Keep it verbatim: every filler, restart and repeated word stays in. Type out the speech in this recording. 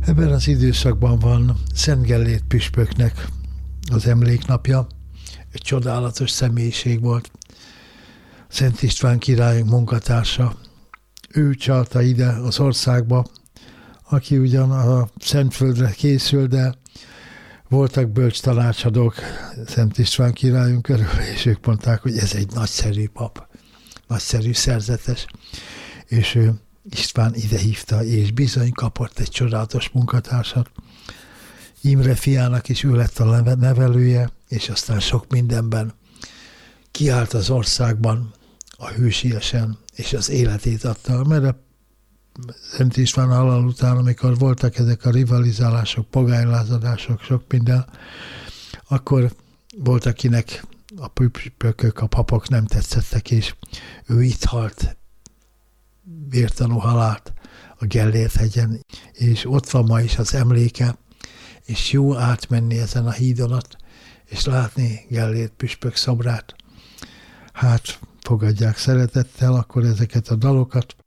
Ebben az időszakban van Szent Gellért püspöknek az emléknapja. Egy csodálatos személyiség volt. Szent István királyunk munkatársa. Ő csalta ide az országba, aki ugyan a Szentföldre készül, de voltak bölcs tanácsadók Szent István királyunk körül, és ők mondták, hogy ez egy nagyszerű pap, nagyszerű szerzetes, és ő István ide hívta, és bizony kapott egy csodálatos munkatársat. Imre fiának is ő lett a nevelője, és aztán sok mindenben kiállt az országban a hősiesen, és az életét adta, mert a Szent István halál után, amikor voltak ezek a rivalizálások, pogánylázadások, sok minden, akkor volt, akinek a püspökök, a papok nem tetszettek, és ő itt halt vértanú halált a Gellért-hegyen, és ott van ma is az emléke, és jó átmenni ezen a hídon, és látni Gellért püspök szobrát. Hát fogadják szeretettel akkor ezeket a dalokat.